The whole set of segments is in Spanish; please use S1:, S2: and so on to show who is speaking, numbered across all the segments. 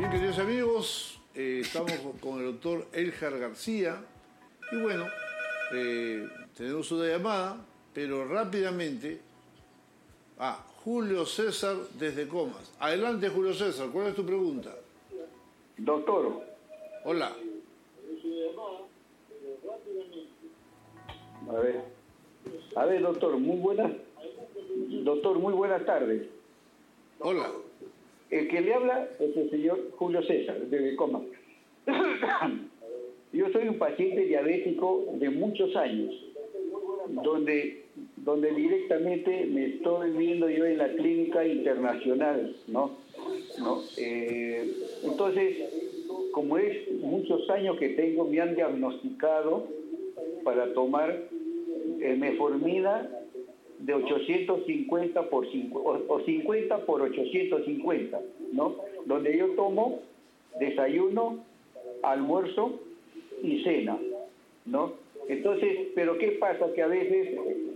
S1: Bien, queridos amigos, estamos con el doctor Eljar García y bueno, tenemos una llamada, pero rápidamente. Julio César desde Comas. Adelante, Julio César, ¿cuál es tu pregunta?
S2: Doctor.
S1: Hola.
S2: A ver, doctor, muy buenas tardes.
S1: Hola.
S2: El que le habla es el señor Julio César, desde Comas. Yo soy un paciente diabético de muchos años, donde directamente me estoy viendo yo en la clínica internacional, ¿no? Entonces, como es muchos años que tengo, me han diagnosticado para tomar metformina de 850 o 50 por 850, ¿no? Donde yo tomo desayuno, almuerzo y cena, ¿no? Entonces, pero ¿qué pasa? Que a veces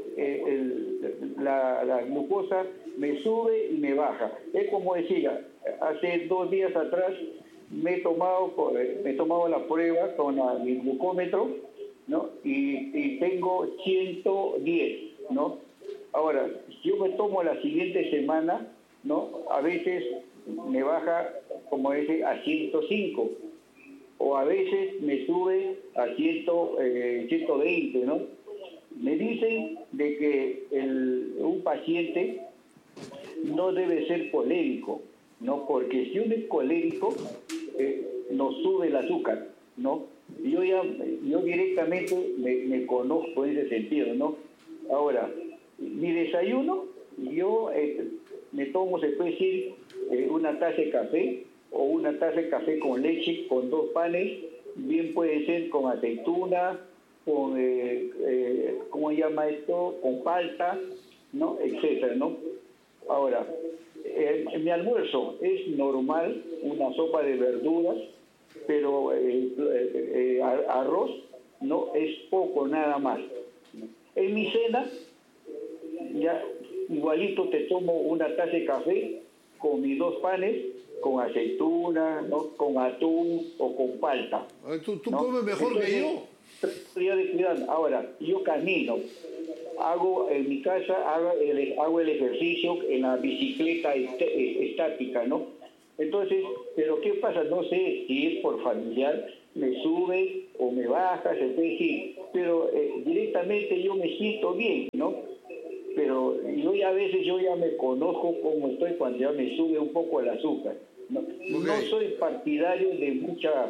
S2: la glucosa me sube y me baja. Es como decía, hace 2 días atrás me he tomado la prueba con mi glucómetro, ¿no? Y tengo 110, ¿no? Ahora, si yo me tomo la siguiente semana, ¿no? A veces me baja, como dice, a 105. O a veces me sube a 120, ¿no? Me dicen de que un paciente no debe ser colérico, ¿no? Porque si uno es colérico, nos sube el azúcar, ¿no? Yo directamente me conozco en ese sentido, ¿no? Ahora, mi desayuno, yo me tomo, se puede decir, una taza de café, o una taza de café con leche, con 2 panes, bien puede ser con aceituna, con, ¿cómo se llama esto? Con palta, ¿no? Etcétera, ¿no? Ahora, mi almuerzo es normal, una sopa de verduras, pero arroz, ¿no? Es poco, nada más. En mi cena, ya igualito te tomo una taza de café con mis 2 panes, con aceituna, ¿no? Con atún o con palta.
S1: ¿Tú
S2: ¿no?
S1: comes mejor
S2: Entonces,
S1: que yo?
S2: De cuidado. Ahora, yo camino, hago en mi casa, hago el ejercicio en la bicicleta estática, ¿no? Entonces, pero ¿qué pasa? No sé si es por familiar, me sube o me baja, se puede decir, pero directamente yo me siento bien, ¿no? Pero a veces yo ya me conozco cómo estoy cuando ya me sube un poco el azúcar. No,
S1: Okay.
S2: No soy partidario de mucha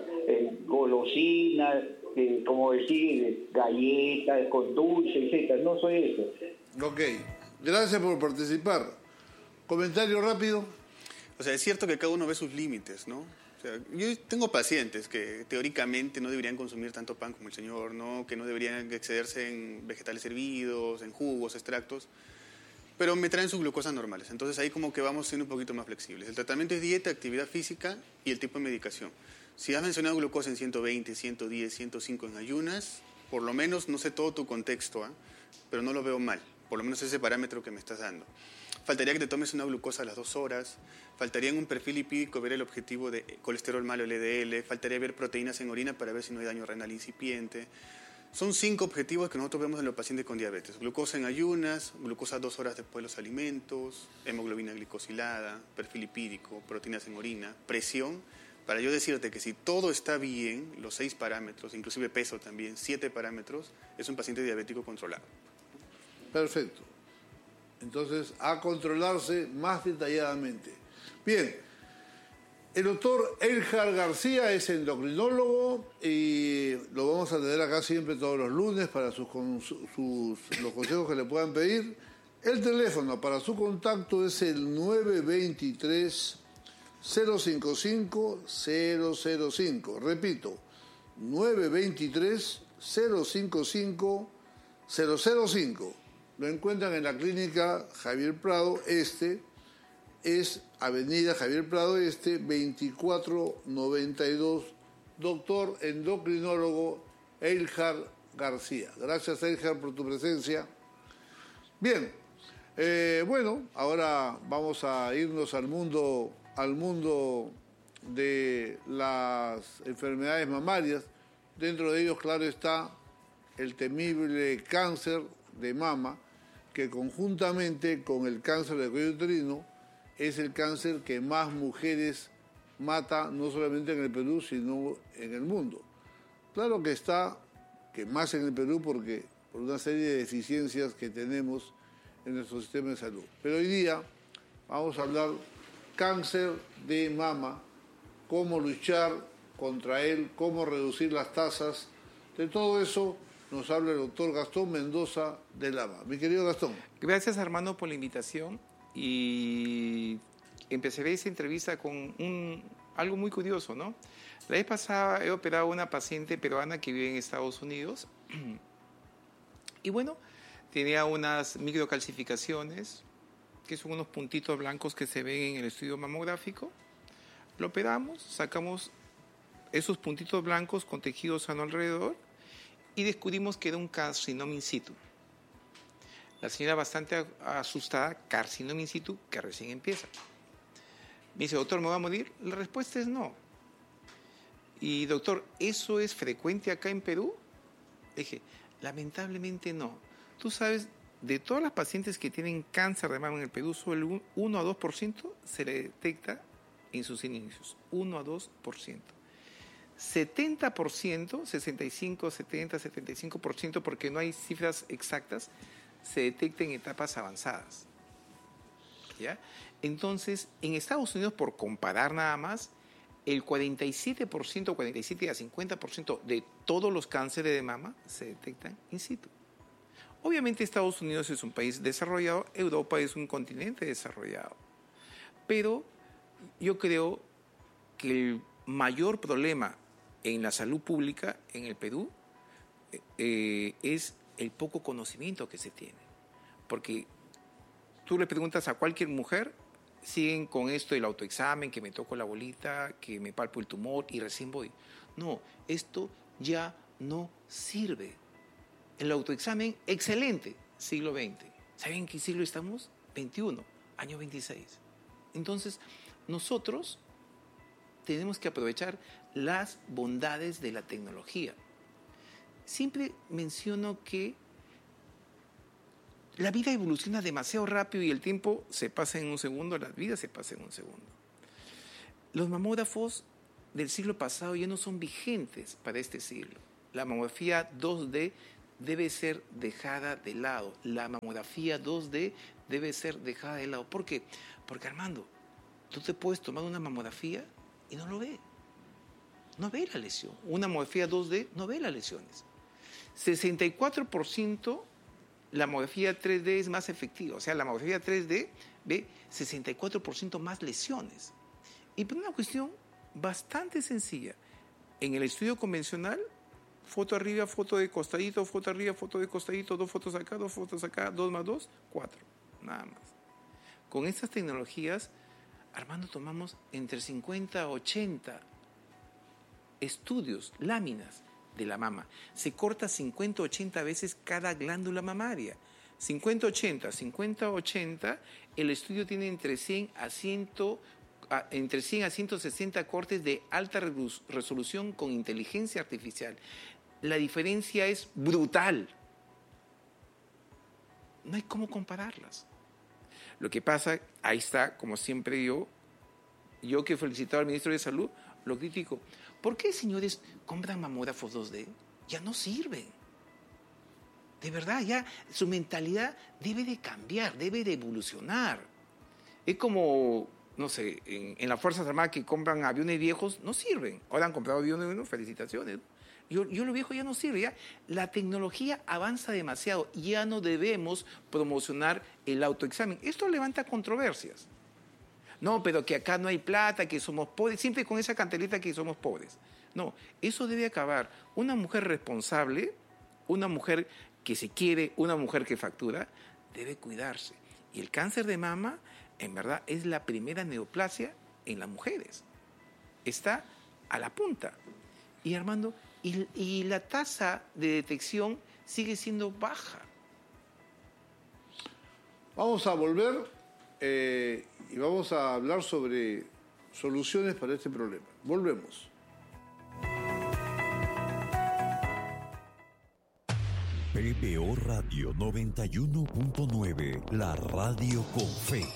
S2: golosina, como decir, galletas con dulce, etcétera. No soy eso.
S1: Ok, gracias por participar. ¿Comentario rápido?
S3: O sea, es cierto que cada uno ve sus límites, ¿no? O sea, yo tengo pacientes que teóricamente no deberían consumir tanto pan como el señor, ¿no? Que no deberían excederse en vegetales hervidos, en jugos, extractos, pero me traen sus glucosas normales. Entonces ahí como que vamos siendo un poquito más flexibles. El tratamiento es dieta, actividad física y el tipo de medicación. Si has mencionado glucosa en 120, 110, 105 en ayunas, por lo menos, no sé todo tu contexto, pero no lo veo mal, por lo menos ese parámetro que me estás dando. Faltaría que te tomes una glucosa a las 2 horas, faltaría en un perfil lipídico ver el objetivo de colesterol malo, LDL, faltaría ver proteínas en orina para ver si no hay daño renal incipiente. Son 5 objetivos que nosotros vemos en los pacientes con diabetes. Glucosa en ayunas, glucosa 2 horas después de los alimentos, hemoglobina glicosilada, perfil lipídico, proteínas en orina, presión. Para yo decirte que si todo está bien, los 6 parámetros, inclusive peso también, 7 parámetros, es un paciente diabético controlado.
S1: Perfecto. Entonces, a controlarse más detalladamente. Bien, el doctor Eljar García es endocrinólogo y lo vamos a tener acá siempre todos los lunes para los consejos que le puedan pedir. El teléfono para su contacto es el 923-055-005. Repito, 923-055-005. Lo encuentran en la clínica Javier Prado Este, es Avenida Javier Prado Este, 2492, doctor endocrinólogo Eljar García. Gracias, Eljar, por tu presencia. Bien, bueno, ahora vamos a irnos al mundo de las enfermedades mamarias. Dentro de ellos, claro está, el temible cáncer de mama, que conjuntamente con el cáncer de cuello uterino es el cáncer que más mujeres mata, no solamente en el Perú, sino en el mundo. Claro que está, que más en el Perú porque por una serie de deficiencias que tenemos en nuestro sistema de salud. Pero hoy día vamos a hablar cáncer de mama, cómo luchar contra él, cómo reducir las tasas. De todo eso nos habla el doctor Gastón Mendoza de Lama. Mi querido Gastón.
S4: Gracias, Armando, por la invitación. Y empezaré esta entrevista con algo muy curioso, ¿no? La vez pasada he operado a una paciente peruana que vive en Estados Unidos. Y bueno, tenía unas microcalcificaciones, que son unos puntitos blancos que se ven en el estudio mamográfico. Lo operamos, sacamos esos puntitos blancos con tejido sano alrededor y descubrimos que era un carcinoma in situ. La señora bastante asustada, carcinoma in situ que recién empieza. Me dice, doctor, ¿me va a morir? La respuesta es no. Y doctor, ¿eso es frecuente acá en Perú? Le dije, lamentablemente no. Tú sabes, de todas las pacientes que tienen cáncer de mama en el Perú, solo el 1 a 2% se le detecta en sus inicios. 1 a 2%. 70%, 65, 70, 75%, porque no hay cifras exactas, se detecta en etapas avanzadas. ¿Ya? Entonces, en Estados Unidos, por comparar nada más, el 47%, 47 a 50% de todos los cánceres de mama se detectan in situ. Obviamente Estados Unidos es un país desarrollado, Europa es un continente desarrollado. Pero yo creo que el mayor problema en la salud pública en el Perú es el poco conocimiento que se tiene. Porque tú le preguntas a cualquier mujer, siguen con esto del autoexamen, que me toco la bolita, que me palpo el tumor y recién voy. No, esto ya no sirve. El autoexamen, excelente, siglo XX. ¿Saben en qué siglo estamos? 21, año 26. Entonces, nosotros tenemos que aprovechar las bondades de la tecnología. Siempre menciono que la vida evoluciona demasiado rápido y el tiempo se pasa en un segundo, la vida se pasa en un segundo. Los mamógrafos del siglo pasado ya no son vigentes para este siglo. La mamografía 2D debe ser dejada de lado. La mamografía 2D debe ser dejada de lado. ¿Por qué? Porque, Armando, tú te puedes tomar una mamografía y no lo ve. No ve la lesión. Una mamografía 2D no ve las lesiones. 64% la mamografía 3D es más efectiva. O sea, la mamografía 3D ve 64% más lesiones. Y por una cuestión bastante sencilla. En el estudio convencional, foto arriba, foto de costadito, foto arriba, foto de costadito, 2 fotos acá, 2 más 2, 4. Nada más. Con estas tecnologías, Armando, tomamos entre 50 a 80 estudios, láminas de la mama. Se corta 50 a 80 veces cada glándula mamaria. 50 a 80, 50 a 80, el estudio tiene entre 100 a 160 cortes de alta resolución con inteligencia artificial. La diferencia es brutal. No hay cómo compararlas. Lo que pasa, ahí está, como siempre yo que he felicitado al ministro de Salud, lo critico. ¿Por qué, señores, compran mamógrafos 2D? Ya no sirven. De verdad, ya su mentalidad debe de cambiar, debe de evolucionar. Es como, no sé, en las Fuerzas Armadas que compran aviones viejos, no sirven. Ahora han comprado aviones nuevos, felicitaciones. Yo lo viejo ya no sirve, ya. La tecnología avanza demasiado, ya no debemos promocionar el autoexamen. Esto levanta controversias. No, pero que acá no hay plata, que somos pobres, siempre con esa cantelita que somos pobres. No, eso debe acabar. Una mujer responsable, una mujer que se quiere, una mujer que factura, debe cuidarse. Y el cáncer de mama, en verdad, es la primera neoplasia en las mujeres. Está a la punta. Y Armando, y la tasa de detección sigue siendo baja.
S1: Vamos a volver y vamos a hablar sobre soluciones para este problema. Volvemos.
S5: PBO Radio 91.9, la radio con fe.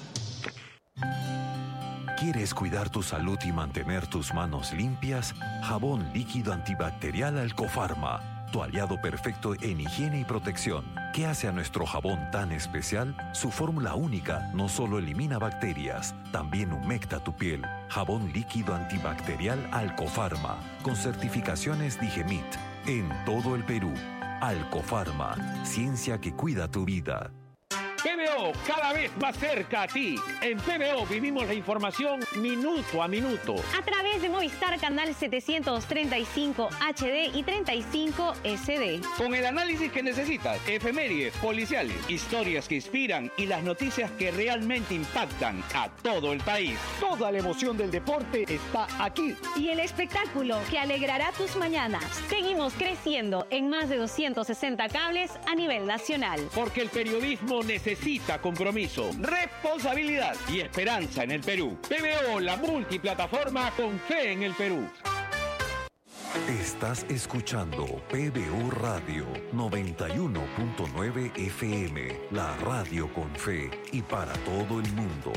S5: ¿Quieres cuidar tu salud y mantener tus manos limpias? Jabón líquido antibacterial Alcofarma, tu aliado perfecto en higiene y protección. ¿Qué hace a nuestro jabón tan especial? Su fórmula única no solo elimina bacterias, también humecta tu piel. Jabón líquido antibacterial Alcofarma, con certificaciones Digemit, en todo el Perú. Alcofarma, ciencia que cuida tu vida.
S6: PBO, cada vez más cerca a ti. En PBO vivimos la información minuto a minuto.
S7: A través de Movistar Canal 735 HD y 35 SD.
S6: Con el análisis que necesitas, efemérides, policiales, historias que inspiran y las noticias que realmente impactan a todo el país. Toda la emoción del deporte está aquí.
S7: Y el espectáculo que alegrará tus mañanas. Seguimos creciendo en más de 260 cables a nivel nacional.
S6: Porque el periodismo necesita compromiso, responsabilidad y esperanza en el Perú. PBO, la multiplataforma con fe en el Perú.
S5: Estás escuchando PBO Radio 91.9 FM, la radio con fe y para todo el mundo.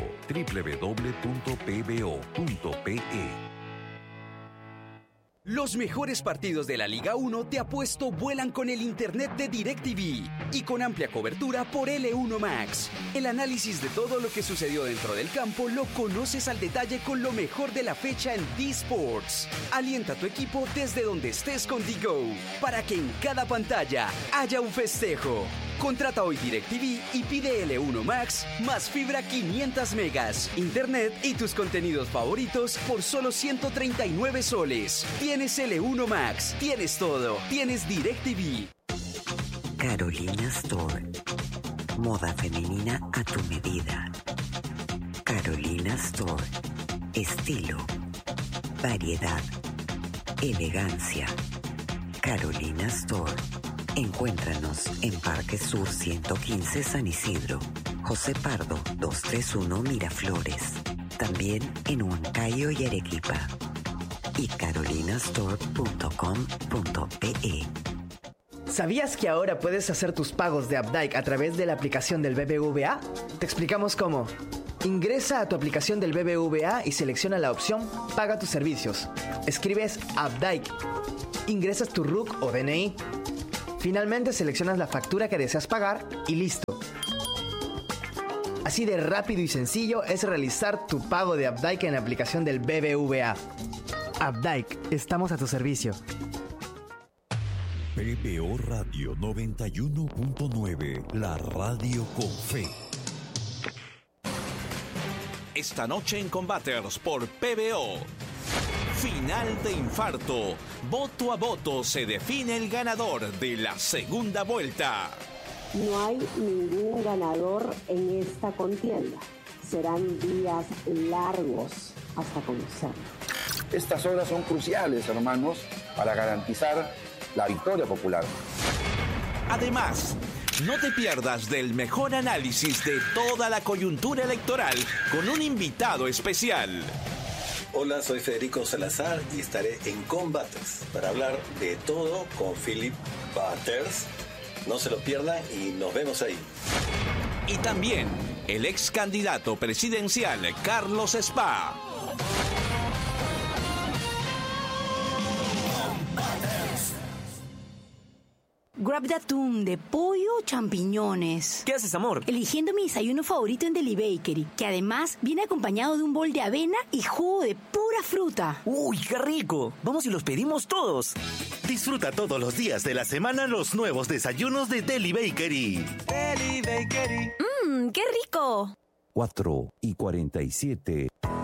S5: www.pbo.pe.
S8: Los mejores partidos de la Liga 1 te apuesto vuelan con el internet de DirecTV y con amplia cobertura por L1 Max. El análisis de todo lo que sucedió dentro del campo lo conoces al detalle con lo mejor de la fecha en D-Sports. Alienta a tu equipo desde donde estés con DGO para que en cada pantalla haya un festejo. Contrata hoy DirecTV y pide L1 Max más fibra 500 megas, internet y tus contenidos favoritos por solo 139 soles. Tienes L1 Max, tienes todo, tienes DirecTV.
S9: Carolina Store. Moda femenina a tu medida. Carolina Store. Estilo, variedad, elegancia. Carolina Store. Encuéntranos en Parque Sur 115 San Isidro, José Pardo 231 Miraflores, también en Huancayo y Arequipa, y carolinastore.com.pe.
S10: ¿Sabías que ahora puedes hacer tus pagos de Updike a través de la aplicación del BBVA? Te explicamos cómo. Ingresa a tu aplicación del BBVA y selecciona la opción Paga tus servicios. Escribes Updike. Ingresas tu RUC o DNI. Finalmente seleccionas la factura que deseas pagar y listo. Así de rápido y sencillo es realizar tu pago de Updike en la aplicación del BBVA. Updike, estamos a tu servicio.
S5: PBO Radio 91.9, la radio con fe.
S11: Esta noche en Combaters por PBO. Final de infarto. Voto a voto se define el ganador de la segunda vuelta.
S12: No hay ningún ganador en esta contienda. Serán días largos hasta conocerlo.
S13: Estas horas son cruciales, hermanos, para garantizar la victoria popular.
S11: Además, no te pierdas del mejor análisis de toda la coyuntura electoral con un invitado especial.
S14: Hola, soy Federico Salazar y estaré en Combaters para hablar de todo con Philip Butters. No se lo pierdan y nos vemos ahí.
S11: Y también el ex candidato presidencial Carlos Spa.
S15: Grab de atún, de pollo o champiñones.
S16: ¿Qué haces, amor?
S15: Eligiendo mi desayuno favorito en Deli Bakery, que además viene acompañado de un bol de avena y jugo de pura fruta.
S16: ¡Uy, qué rico! Vamos y los pedimos todos.
S17: Disfruta todos los días de la semana los nuevos desayunos de Deli Bakery.
S16: Deli Bakery.
S15: ¡Qué rico!
S5: 4:47.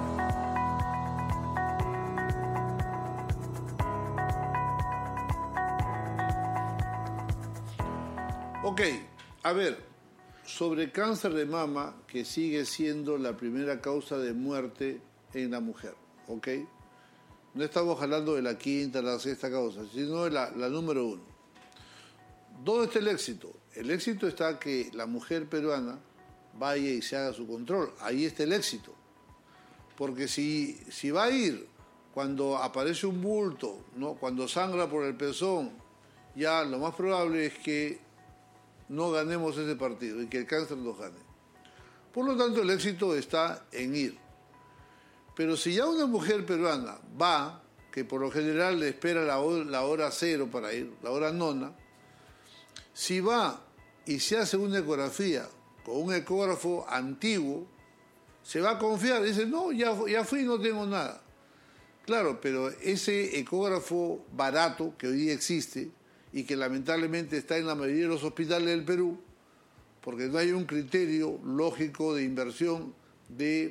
S1: Ok, a ver, sobre cáncer de mama, que sigue siendo la primera causa de muerte en la mujer, ¿ok? No estamos hablando de la quinta, la sexta causa, sino de la número 1. ¿Dónde está el éxito? El éxito está que la mujer peruana vaya y se haga su control. Ahí está el éxito. Porque si va a ir cuando aparece un bulto, ¿no? Cuando sangra por el pezón, ya lo más probable es que no ganemos ese partido y que el cáncer nos gane. Por lo tanto, el éxito está en ir. Pero si ya una mujer peruana va, que por lo general le espera la hora 0 para ir, la hora 9, si va y se hace una ecografía con un ecógrafo antiguo, se va a confiar, dice, no, ya fui, no tengo nada. Claro, pero ese ecógrafo barato que hoy día existe y que lamentablemente está en la mayoría de los hospitales del Perú, porque no hay un criterio lógico de inversión de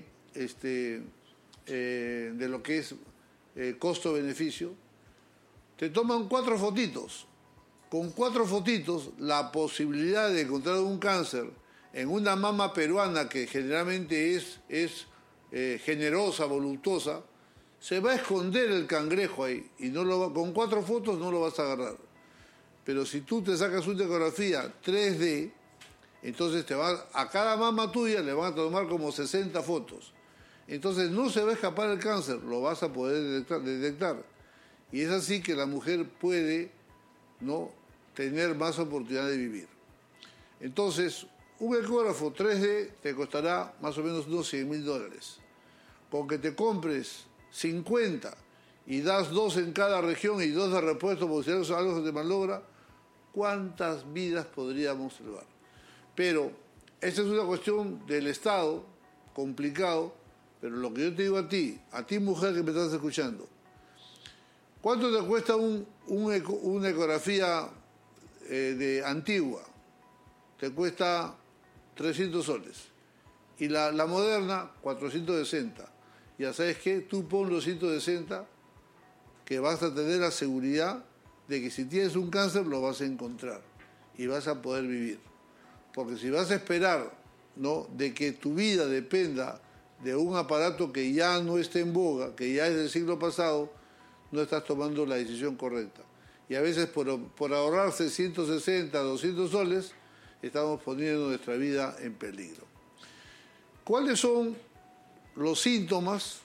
S1: lo que es costo-beneficio, te toman 4 fotitos. Con 4 fotitos, la posibilidad de encontrar un cáncer en una mama peruana que generalmente es generosa, voluptuosa, se va a esconder el cangrejo ahí y con 4 fotos no lo vas a agarrar. Pero si tú te sacas una ecografía 3D, entonces a cada mama tuya le van a tomar como 60 fotos. Entonces no se va a escapar el cáncer, lo vas a poder detectar. Y es así que la mujer puede, ¿no?, tener más oportunidad de vivir. Entonces, un ecógrafo 3D te costará más o menos unos $100.000. Con que te compres 50 y das 2 en cada región y 2 de repuesto, porque si algo se te malogra, ¿cuántas vidas podríamos salvar? Pero esta es una cuestión del Estado, complicado, pero lo que yo te digo a ti mujer que me estás escuchando, ¿cuánto te cuesta una ecografía de antigua? Te cuesta 300 soles. Y la moderna, 460. Ya sabes qué, tú pon los 160, que vas a tener la seguridad de que si tienes un cáncer lo vas a encontrar y vas a poder vivir. Porque si vas a esperar, ¿no?, de que tu vida dependa de un aparato que ya no esté en boga, que ya es del siglo pasado, no estás tomando la decisión correcta. Y a veces por ahorrarse 160, 200 soles, estamos poniendo nuestra vida en peligro. ¿Cuáles son los síntomas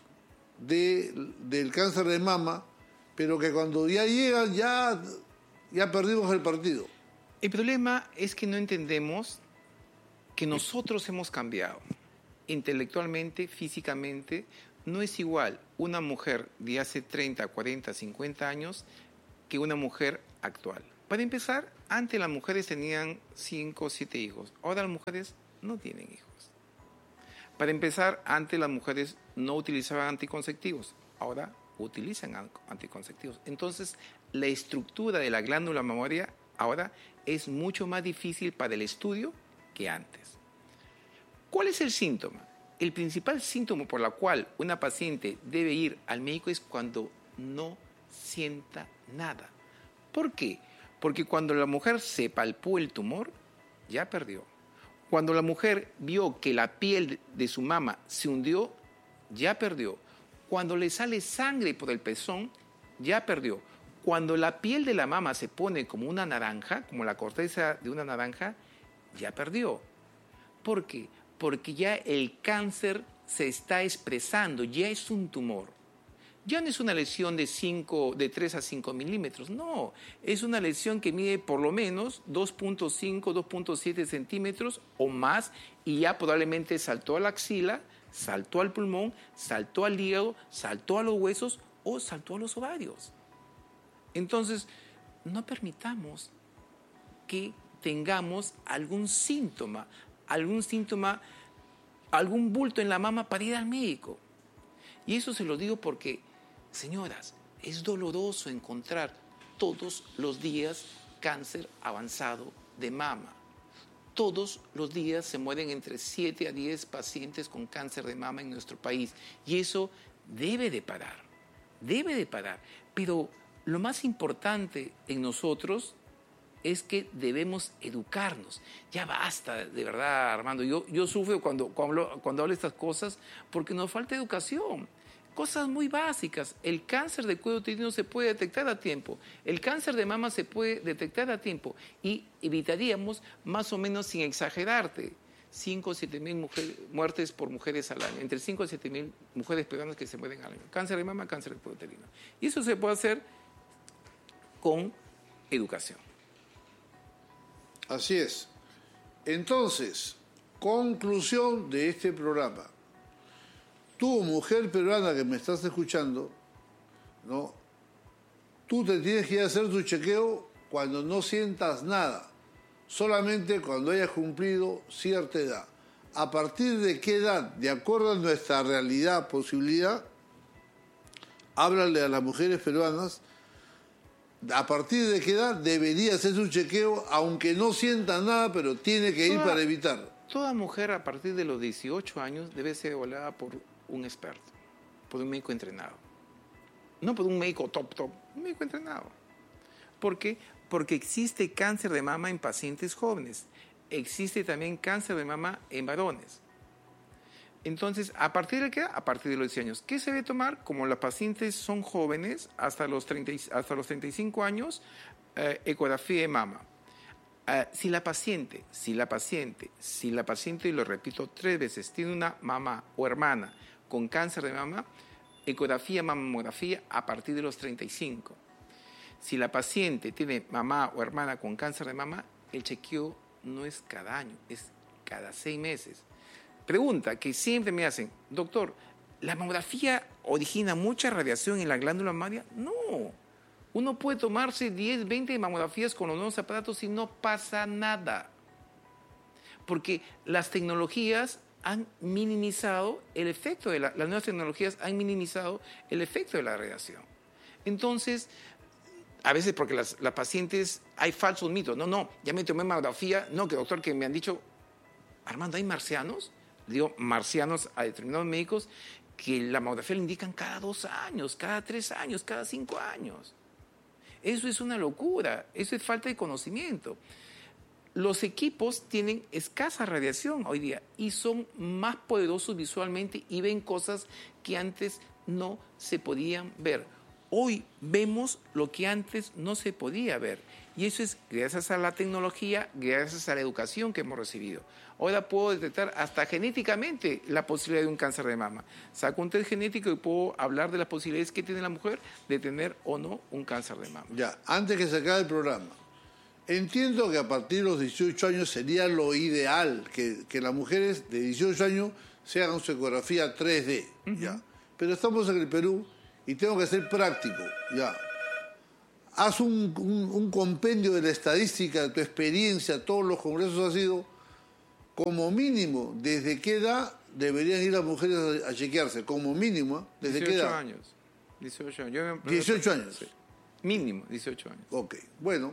S1: del cáncer de mama, pero que cuando ya llegan ya perdimos el partido?
S4: El problema es que no entendemos que nosotros hemos cambiado intelectualmente, físicamente. No es igual una mujer de hace 30, 40, 50 años que una mujer actual. Para empezar, antes las mujeres tenían 5 o 7 hijos. Ahora las mujeres no tienen hijos. Para empezar, antes las mujeres no utilizaban anticonceptivos. Ahora utilizan anticonceptivos. Entonces, la estructura de la glándula mamaria ahora es mucho más difícil para el estudio que antes. ¿Cuál es el síntoma? El principal síntoma por el cual una paciente debe ir al médico es cuando no sienta nada. ¿Por qué? Porque cuando la mujer se palpó el tumor, ya perdió. Cuando la mujer vio que la piel de su mama se hundió, ya perdió. Cuando le sale sangre por el pezón, ya perdió. Cuando la piel de la mama se pone como una naranja, como la corteza de una naranja, ya perdió. ¿Por qué? Porque ya el cáncer se está expresando, ya es un tumor. Ya no es una lesión de 3 a 5 milímetros, no. Es una lesión que mide por lo menos 2.5, 2.7 centímetros o más y ya probablemente saltó a la axila, saltó al pulmón, saltó al hígado, saltó a los huesos o saltó a los ovarios. Entonces, no permitamos que tengamos algún síntoma, algún bulto en la mama para ir al médico. Y eso se lo digo porque, señoras, es doloroso encontrar todos los días cáncer avanzado de mama. Todos los días se mueren entre 7 a 10 pacientes con cáncer de mama en nuestro país. Y eso debe de parar. Pero lo más importante en nosotros es que debemos educarnos. Ya basta, de verdad, Armando. Yo sufro cuando hablo estas cosas porque nos falta educación. Cosas muy básicas. El cáncer de cuello uterino se puede detectar a tiempo. El cáncer de mama se puede detectar a tiempo. Y evitaríamos, más o menos sin exagerarte, 5 o 7 mil muertes por mujeres al año, entre 5 y 7 mil mujeres peruanas que se mueren al año. Cáncer de mama, cáncer de cuello uterino. Y eso se puede hacer con educación.
S1: Así es. Entonces, conclusión de este programa. Tú, mujer peruana que me estás escuchando, ¿no? Tú te tienes que ir a hacer tu chequeo cuando no sientas nada, solamente cuando hayas cumplido cierta edad. ¿A partir de qué edad, de acuerdo a nuestra realidad, posibilidad? Háblale a las mujeres peruanas, ¿a partir de qué edad debería hacer su chequeo, aunque no sienta nada, pero tiene que ir para evitar?
S4: Toda mujer a partir de los 18 años debe ser evaluada por un experto, por un médico entrenado. No por un médico top, un médico entrenado. ¿Por qué? Porque existe cáncer de mama en pacientes jóvenes. Existe también cáncer de mama en varones. Entonces, ¿a partir de qué? A partir de los 10 años. ¿Qué se debe tomar? Como las pacientes son jóvenes, hasta los 35 años, ecografía de mama. Si la paciente, y lo repito 3 veces, tiene una mamá o hermana con cáncer de mama, ecografía, mamografía a partir de los 35. Si la paciente tiene mamá o hermana con cáncer de mama, el chequeo no es cada año, es cada 6 meses. Pregunta que siempre me hacen, doctor, ¿la mamografía origina mucha radiación en la glándula mamaria? No. Uno puede tomarse 10, 20 mamografías con los nuevos aparatos y no pasa nada. Porque las tecnologías han minimizado el efecto las nuevas tecnologías han minimizado el efecto de la radiación. Entonces, a veces porque las pacientes, hay falsos mitos. No, ya me tomé mamografía. No, que doctor, que me han dicho, Armando, ¿hay marcianos? Digo, marcianos a determinados médicos que la mamografía le indican cada 2 años, cada 3 años, cada 5 años. Eso es una locura, eso es falta de conocimiento. Los equipos tienen escasa radiación hoy día y son más poderosos visualmente y ven cosas que antes no se podían ver. Hoy vemos lo que antes no se podía ver. Y eso es gracias a la tecnología, gracias a la educación que hemos recibido. Ahora puedo detectar hasta genéticamente la posibilidad de un cáncer de mama. Saco un test genético y puedo hablar de las posibilidades que tiene la mujer de tener o no un cáncer de mama.
S1: Ya, antes que se acabe el programa, entiendo que a partir de los 18 años sería lo ideal que las mujeres de 18 años se hagan su ecografía 3D, ¿ya? Pero estamos en el Perú y tengo que ser práctico, ¿ya? Haz un compendio de la estadística, de tu experiencia, todos los congresos has ido, como mínimo, ¿desde qué edad deberían ir las mujeres a chequearse? Como mínimo, ¿desde qué edad?
S4: 18 años.
S1: 18 años.
S4: Sí. Mínimo, 18 años.
S1: Ok, bueno.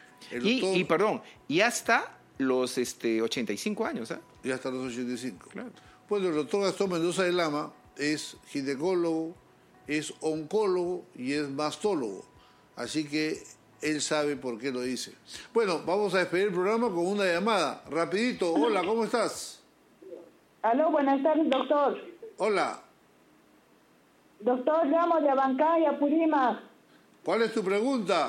S4: Y hasta los 85 años, ¿eh?
S1: Y hasta los 85.
S4: Claro.
S1: Bueno, el doctor Gastón Mendoza de Lama es ginecólogo, es oncólogo y es mastólogo. Así que él sabe por qué lo dice. Bueno, vamos a despedir el programa con una llamada. Rapidito. Hola, ¿cómo estás?
S18: Aló, buenas tardes, doctor.
S1: Hola.
S18: Doctor, llamo de Abancay, Apurímac.
S1: ¿Cuál es tu pregunta?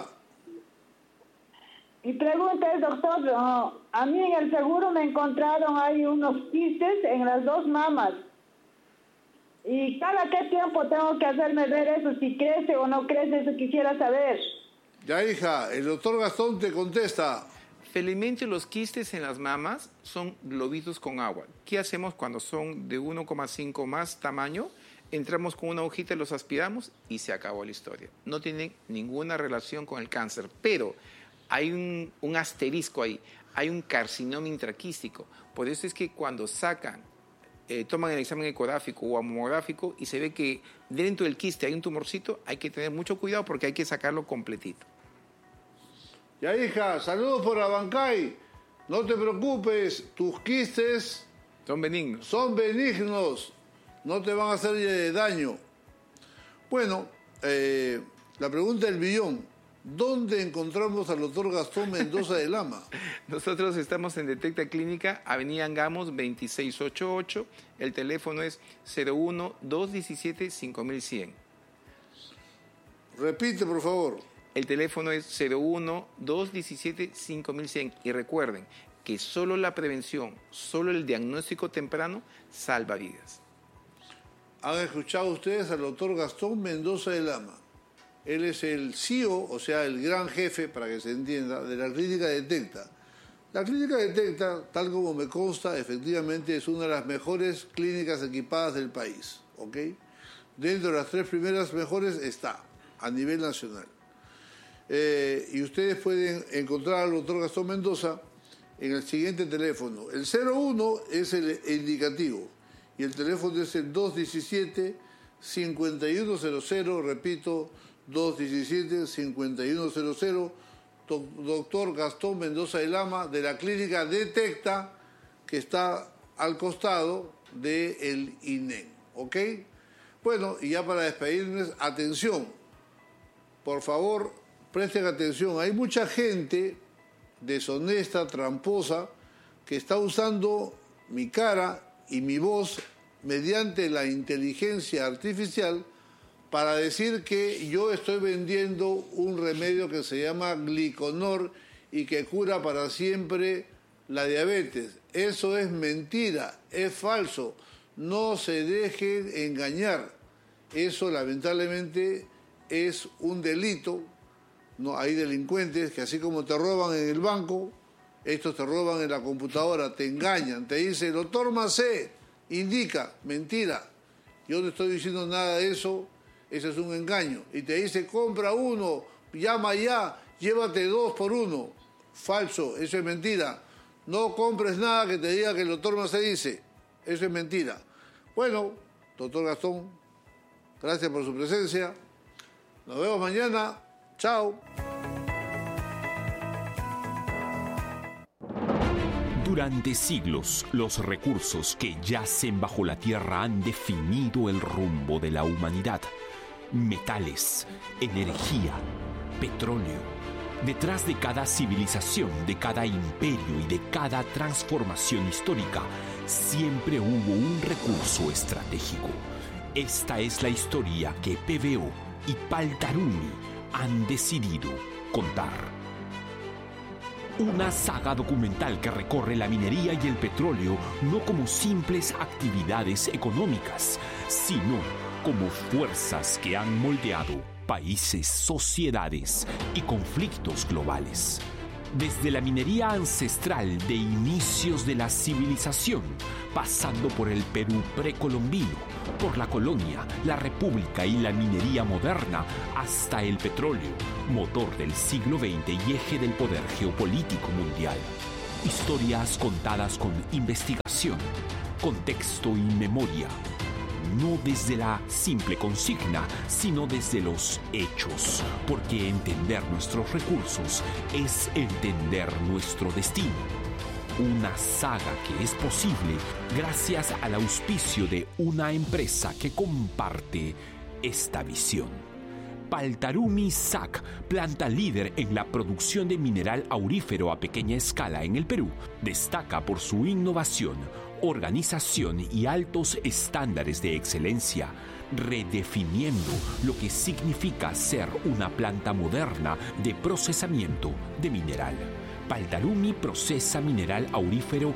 S18: Mi pregunta es, doctor, a mí en el seguro me encontraron ahí unos quistes en las 2 mamas. ¿Y cada qué tiempo tengo que hacerme ver eso? Si crece o no crece, eso quisiera saber.
S1: Ya, hija, el doctor Gastón te contesta.
S4: Felizmente los quistes en las mamas son globitos con agua. ¿Qué hacemos cuando son de 1,5 más tamaño? Entramos con una hojita, los aspiramos y se acabó la historia. No tienen ninguna relación con el cáncer, pero hay un asterisco ahí, hay un carcinoma intraquístico. Por eso es que cuando toman el examen ecográfico o mamográfico y se ve que dentro del quiste hay un tumorcito, hay que tener mucho cuidado porque hay que sacarlo completito.
S1: Ya, hija, saludos por Abancay. No te preocupes, tus quistes
S4: son benignos.
S1: Son benignos, no te van a hacer daño. Bueno, la pregunta del billón. ¿Dónde encontramos al doctor Gastón Mendoza de Lama?
S4: Nosotros estamos en Detecta Clínica, Avenida Angamos 2688. El teléfono es 01-217-5100.
S1: Repite, por favor.
S4: El teléfono es 01-217-5100. Y recuerden que solo la prevención, solo el diagnóstico temprano salva vidas.
S1: Han escuchado ustedes al doctor Gastón Mendoza de Lama. Él es el CEO, o sea, el gran jefe, para que se entienda, de la clínica Detecta. La clínica Detecta, tal como me consta, efectivamente es una de las mejores clínicas equipadas del país, ¿ok? Dentro de las 3 primeras mejores está, a nivel nacional. Y ustedes pueden encontrar al doctor Gastón Mendoza en el siguiente teléfono. El 01 es el indicativo y el teléfono es el 217-5100, repito, 217-5100, doctor Gastón Mendoza de Lama, de la clínica Detecta, que está al costado del INEM, ¿ok? Bueno, y ya para despedirnos, atención, por favor, presten atención, hay mucha gente deshonesta, tramposa, que está usando mi cara y mi voz mediante la inteligencia artificial para decir que yo estoy vendiendo un remedio que se llama Gliconor y que cura para siempre la diabetes. Eso es mentira, es falso. No se dejen engañar. Eso lamentablemente es un delito. No, hay delincuentes que así como te roban en el banco, estos te roban en la computadora, te engañan, te dicen, doctor Macé, indica, mentira. Yo no estoy diciendo nada de eso. Ese es un engaño. Y te dice, compra uno, llama ya, llévate 2 por 1. Falso, eso es mentira. No compres nada que te diga que el doctor Macé dice. Eso es mentira. Bueno, doctor Gastón, gracias por su presencia. Nos vemos mañana. Chao.
S19: Durante siglos, los recursos que yacen bajo la tierra han definido el rumbo de la humanidad. Metales, energía, petróleo. Detrás de cada civilización, de cada imperio y de cada transformación histórica, siempre hubo un recurso estratégico. Esta es la historia que PBO y Paltarumi han decidido contar. Una saga documental que recorre la minería y el petróleo no como simples actividades económicas, sino como fuerzas que han moldeado países, sociedades y conflictos globales. Desde la minería ancestral de inicios de la civilización, pasando por el Perú precolombino, por la colonia, la república y la minería moderna, hasta el petróleo, motor del siglo XX y eje del poder geopolítico mundial. Historias contadas con investigación, contexto y memoria. No desde la simple consigna, sino desde los hechos, porque entender nuestros recursos es entender nuestro destino. Una saga que es posible gracias al auspicio de una empresa que comparte esta visión. Paltarumi SAC, planta líder en la producción de mineral aurífero a pequeña escala en el Perú, destaca por su innovación, organización y altos estándares de excelencia, redefiniendo lo que significa ser una planta moderna de procesamiento de mineral. Paltarumi procesa mineral aurífero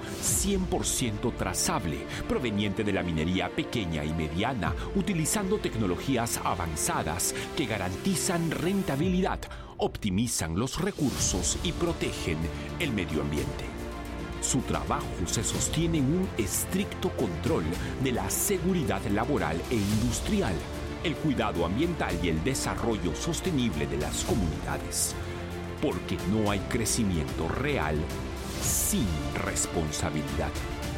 S19: 100% trazable, proveniente de la minería pequeña y mediana, utilizando tecnologías avanzadas que garantizan rentabilidad, optimizan los recursos y protegen el medio ambiente. Su trabajo se sostiene en un estricto control de la seguridad laboral e industrial, el cuidado ambiental y el desarrollo sostenible de las comunidades. Porque no hay crecimiento real sin responsabilidad.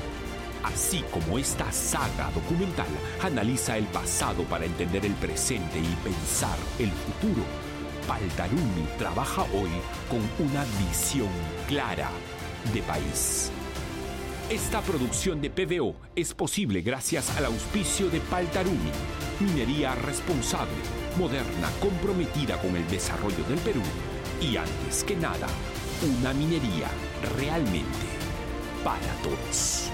S19: Así como esta saga documental analiza el pasado para entender el presente y pensar el futuro, Paltarumi trabaja hoy con una visión clara de país. Esta producción de PBO es posible gracias al auspicio de Paltarumi, minería responsable, moderna, comprometida con el desarrollo del Perú y, antes que nada, una minería realmente para todos.